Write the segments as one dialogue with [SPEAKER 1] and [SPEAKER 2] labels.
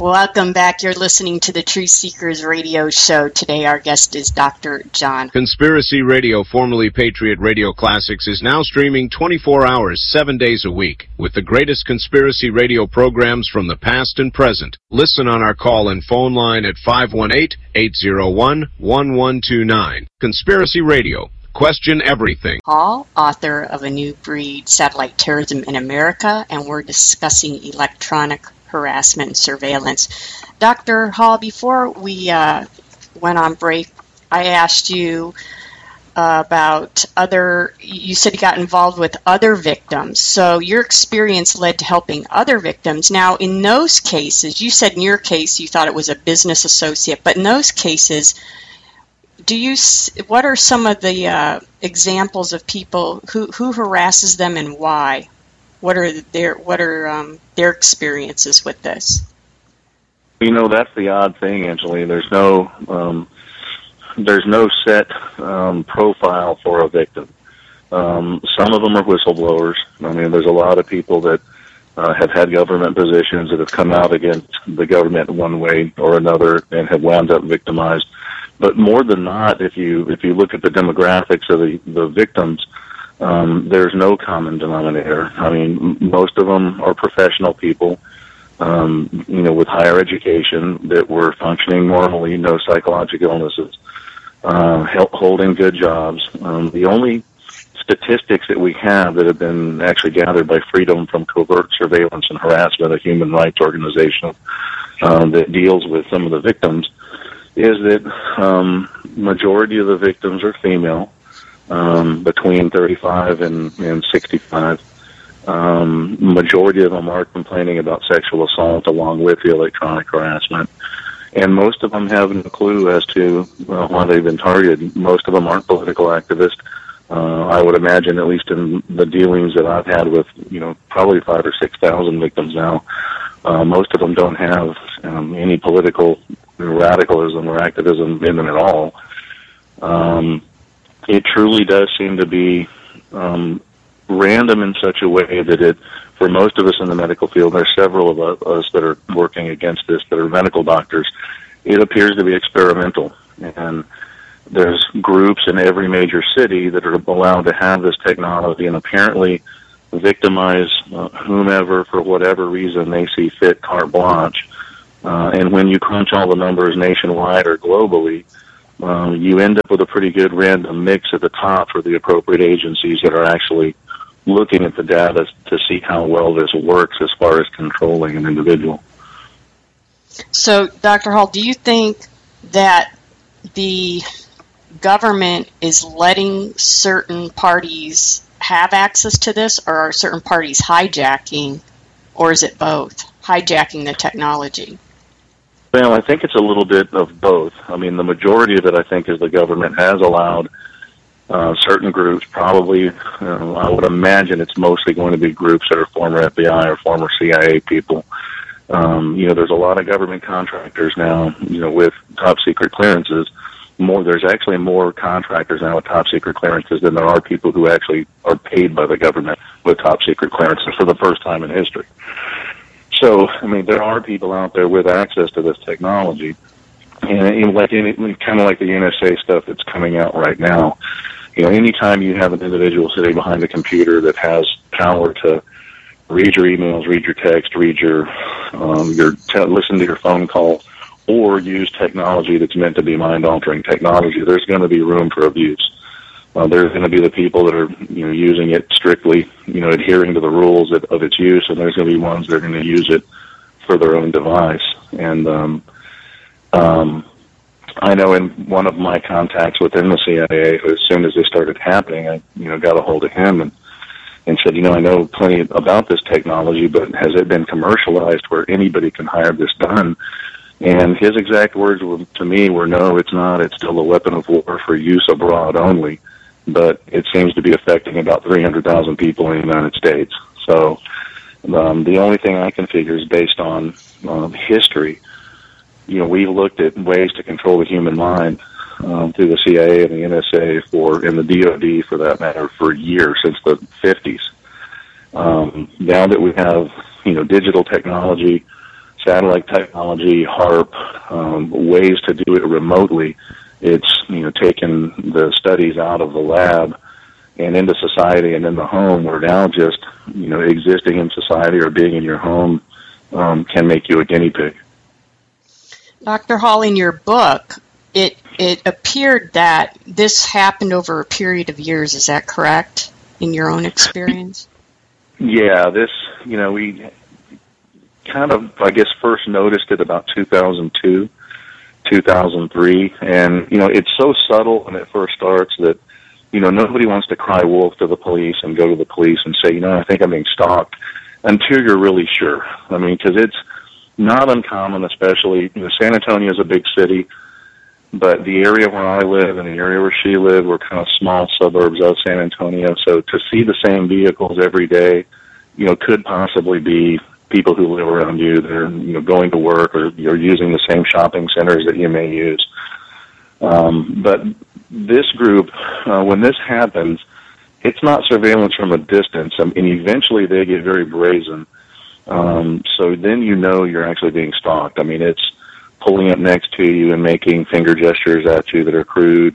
[SPEAKER 1] Welcome back. You're listening to the Truth Seekers Radio Show. Today our guest is Dr. John.
[SPEAKER 2] Conspiracy Radio, formerly Patriot Radio Classics, is now streaming 24 hours, 7 days a week, with the greatest conspiracy radio programs from the past and present. Listen on our call-in phone line at 518-801-1129. Conspiracy Radio. Question everything.
[SPEAKER 1] Hall, author of A New Breed, Satellite Terrorism in America, and we're discussing electronic harassment and surveillance. Dr. Hall, before we went on break, I asked you about you said you got involved with other victims. So your experience led to helping other victims. Now, in those cases, you said in your case you thought it was a business associate, but in those cases, what are some of the examples of people who harasses them and why? What are their experiences with this?
[SPEAKER 3] You know, that's the odd thing, Angeline. There's no set profile for a victim. Some of them are whistleblowers. I mean, there's a lot of people that have had government positions that have come out against the government one way or another and have wound up victimized. But more than not, if you look at the demographics of the victims, there's no common denominator. I mean, most of them are professional people, with higher education that were functioning normally, no psychological illnesses, holding good jobs. The only statistics that we have that have been actually gathered by Freedom from Covert Surveillance and Harassment, a human rights organization that deals with some of the victims, is that majority of the victims are female. Between 35 and 65. Majority of them are complaining about sexual assault along with the electronic harassment. And most of them have no clue as to why they've been targeted. Most of them aren't political activists. I would imagine, at least in the dealings that I've had with, probably 5,000 or 6,000 victims now, most of them don't have any political radicalism or activism in them at all. It truly does seem to be random in such a way that for most of us in the medical field, there's several of us that are working against this that are medical doctors, it appears to be experimental. And there's groups in every major city that are allowed to have this technology and apparently victimize whomever for whatever reason they see fit, carte blanche. And when you crunch all the numbers nationwide or globally, you end up with a pretty good random mix at the top for the appropriate agencies that are actually looking at the data to see how well this works as far as controlling an individual.
[SPEAKER 1] So, Dr. Hall, do you think that the government is letting certain parties have access to this, or are certain parties hijacking, or is it both, hijacking the technology?
[SPEAKER 3] Well, I think it's a little bit of both. I mean, the majority of it, I think, is the government has allowed certain groups, probably, I would imagine it's mostly going to be groups that are former FBI or former CIA people. There's a lot of government contractors now, with top secret clearances. There's actually more contractors now with top secret clearances than there are people who actually are paid by the government with top secret clearances for the first time in history. So, I mean, there are people out there with access to this technology, and kind of like the NSA stuff that's coming out right now. Anytime you have an individual sitting behind a computer that has power to read your emails, read your text, read listen to your phone calls, or use technology that's meant to be mind-altering technology, there's going to be room for abuse. There's going to be the people that are, using it strictly, adhering to the rules of its use, and there's going to be ones that are going to use it for their own device. And I know in one of my contacts within the CIA, as soon as this started happening, I, got a hold of him and said, I know plenty about this technology, but has it been commercialized where anybody can have this done? And his exact words to me were, no, it's not. It's still a weapon of war for use abroad only. But it seems to be affecting about 300,000 people in the United States. So the only thing I can figure is based on history. We looked at ways to control the human mind through the CIA and the NSA and the DOD, for that matter, for years, since the 50s. Now that we have, digital technology, satellite technology, HARP, ways to do it remotely. It's, taken the studies out of the lab and into society and in the home, where now just, existing in society or being in your home can make you a guinea pig.
[SPEAKER 1] Dr. Hall, in your book, it appeared that this happened over a period of years. Is that correct, in your own experience?
[SPEAKER 3] Yeah, we kind of, I guess, first noticed it about 2002, 2003. And, it's so subtle when it first starts that, nobody wants to cry wolf to the police and go to the police and say, I think I'm being stalked, until you're really sure. I mean, because it's not uncommon, especially, San Antonio is a big city, but the area where I live and the area where she lived were kind of small suburbs of San Antonio. So to see the same vehicles every day, could possibly be people who live around you that are, going to work, or you're using the same shopping centers that you may use. But this group, when this happens, it's not surveillance from a distance. And eventually they get very brazen. So then you're actually being stalked. I mean, it's pulling up next to you and making finger gestures at you that are crude.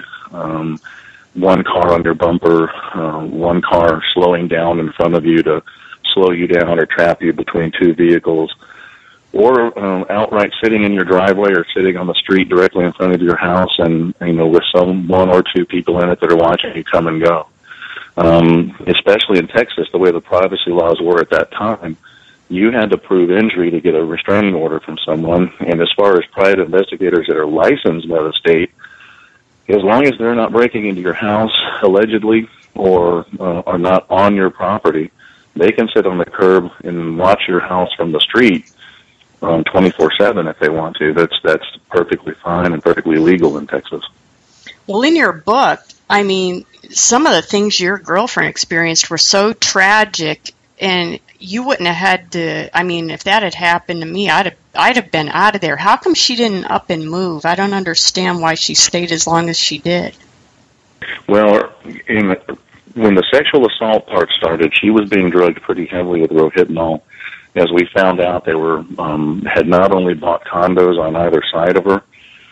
[SPEAKER 3] One car on your bumper, one car slowing down in front of you to slow you down or trap you between two vehicles, or outright sitting in your driveway or sitting on the street directly in front of your house and, with one or two people in it that are watching you come and go. Especially in Texas, the way the privacy laws were at that time, you had to prove injury to get a restraining order from someone. And as far as private investigators that are licensed by the state, as long as they're not breaking into your house, allegedly, or are not on your property, they can sit on the curb and watch your house from the street 24/7 if they want to. That's perfectly fine and perfectly legal in Texas.
[SPEAKER 1] Well, in your book, I mean, some of the things your girlfriend experienced were so tragic, and you wouldn't have had to, I mean, if that had happened to me, I'd have been out of there. How come she didn't up and move? I don't understand why she stayed as long as she did.
[SPEAKER 3] Well, when the sexual assault part started, she was being drugged pretty heavily with Rohypnol. As we found out, they had not only bought condos on either side of her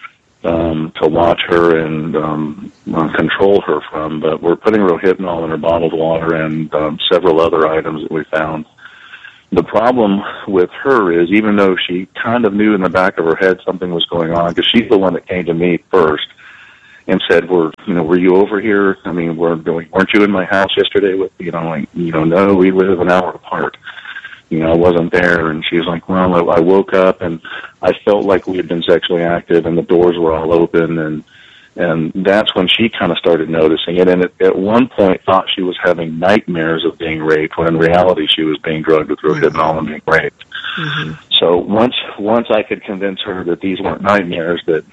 [SPEAKER 3] to watch her and control her from, but were putting Rohypnol in her bottled water and several other items that we found. The problem with her is, even though she kind of knew in the back of her head something was going on, because she's the one that came to me first and said, were you over here? I mean, weren't you in my house yesterday with, no, we live an hour apart. I wasn't there. And she was like, well, I woke up and I felt like we had been sexually active and the doors were all open. And that's when she kind of started noticing it. And at one point thought she was having nightmares of being raped, when in reality she was being drugged with Rohypnol and being raped. Mm-hmm. So once I could convince her that these weren't nightmares, that,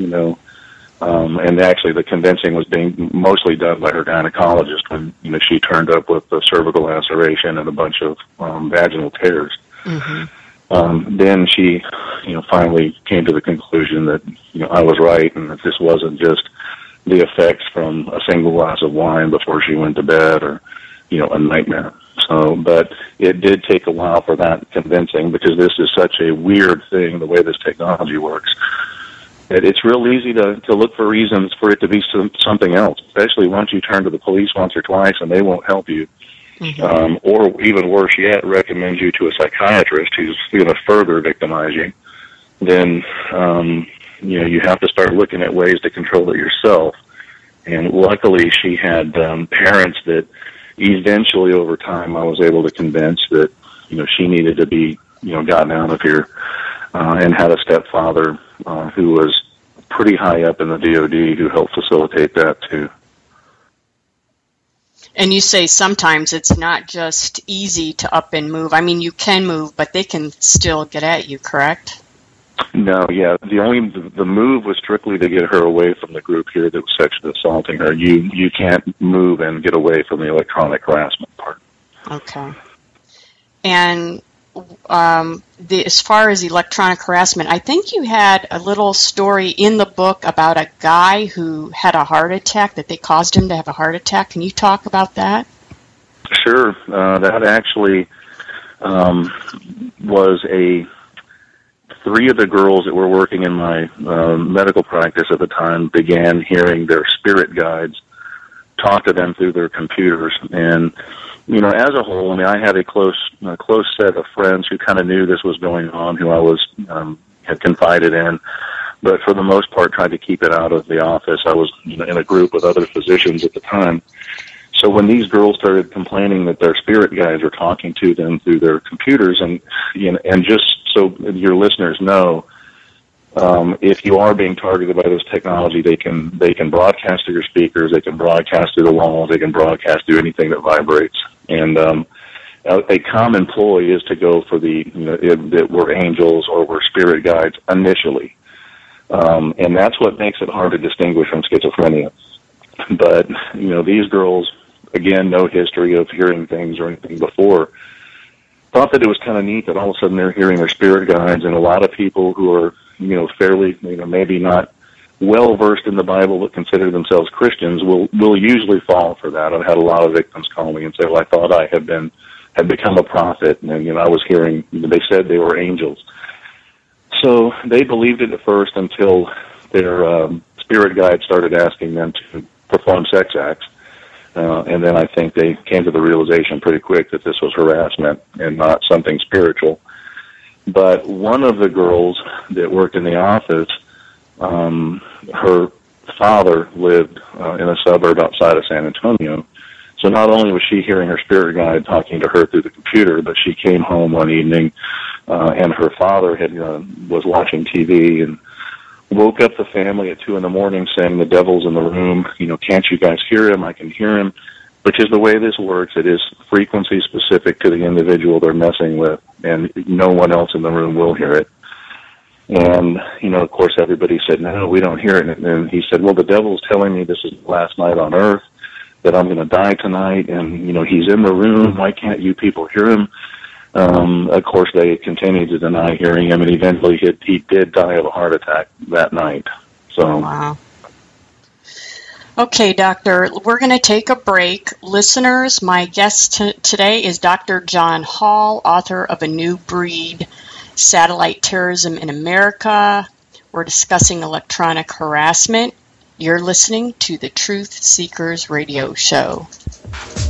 [SPEAKER 3] and actually the convincing was being mostly done by her gynecologist when, she turned up with a cervical laceration and a bunch of vaginal tears. Mm-hmm. Then she, finally came to the conclusion that, I was right, and that this wasn't just the effects from a single glass of wine before she went to bed, or, a nightmare. So, but it did take a while for that convincing, because this is such a weird thing, the way this technology works. It's real easy to look for reasons for it to be something else, especially once you turn to the police once or twice and they won't help you. Mm-hmm. Or even worse yet, recommend you to a psychiatrist who's going to further victimize you. Then, you have to start looking at ways to control it yourself. And luckily she had parents that eventually over time I was able to convince that, she needed to be, gotten out of here. And had a stepfather who was pretty high up in the DOD who helped facilitate that too.
[SPEAKER 1] And you say sometimes it's not just easy to up and move. I mean, you can move, but they can still get at you, correct?
[SPEAKER 3] No, yeah. The move was strictly to get her away from the group here that was sexually assaulting her. You can't move and get away from the electronic harassment part.
[SPEAKER 1] Okay. And as far as electronic harassment, I think you had a little story in the book about a guy who had a heart attack, that they caused him to have a heart attack. Can you talk about that?
[SPEAKER 3] Sure. That actually was 3 of the girls that were working in my medical practice at the time began hearing their spirit guides talk to them through their computers. And, you know, as a whole, I mean, I had a close set of friends who kind of knew this was going on, who I was had confided in, but for the most part tried to keep it out of the office. I was in a group with other physicians at the time. So when these girls started complaining that their spirit guides were talking to them through their computers, and just so your listeners know, if you are being targeted by this technology, they can broadcast to your speakers, they can broadcast through the walls, they can broadcast through anything that vibrates. And a common ploy is to go for that we're angels or we're spirit guides initially, and that's what makes it hard to distinguish from schizophrenia. But you know, these girls, again, no history of hearing things or anything before, thought that it was kind of neat that all of a sudden they're hearing their spirit guides. And a lot of people who are, you know, fairly, you know, maybe not well versed in the Bible but consider themselves Christians will usually fall for that. I've had a lot of victims call me and say, well, I thought I had become a prophet, and you know, I was hearing, they said they were angels. So they believed it at first until their spirit guide started asking them to perform sex acts. And then I think they came to the realization pretty quick that this was harassment and not something spiritual. But one of the girls that worked in the office, her father lived in a suburb outside of San Antonio. So not only was she hearing her spirit guide talking to her through the computer, but she came home one evening and her father was watching TV and woke up the family at 2 a.m. saying, the devil's in the room, you know, can't you guys hear him? I can hear him. Which is the way this works. It is frequency specific to the individual they're messing with, and no one else in the room will hear it. And, you know, of course, everybody said, no, we don't hear it. And then he said, well, the devil's telling me this is the last night on earth, that I'm going to die tonight, and, you know, he's in the room. Why can't you people hear him? Of course, they continued to deny hearing him, and eventually he did die of a heart attack that night. So.
[SPEAKER 1] Wow. Okay, Doctor, we're going to take a break. Listeners, my guest today is Dr. John Hall, author of A New Breed, Satellite Terrorism in America. We're discussing electronic harassment. You're listening to the Truth Seekers Radio Show.